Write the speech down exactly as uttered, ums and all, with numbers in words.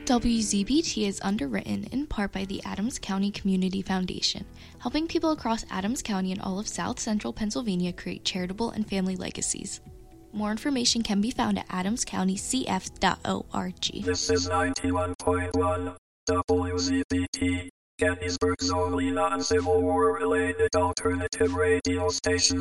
W Z B T is underwritten in part by the Adams County Community Foundation, helping people across Adams County and all of South Central Pennsylvania create charitable and family legacies. More information can be found at adams county c f dot org. This is ninety-one point one W Z B T, Gettysburg's only non-Civil War-related alternative radio station.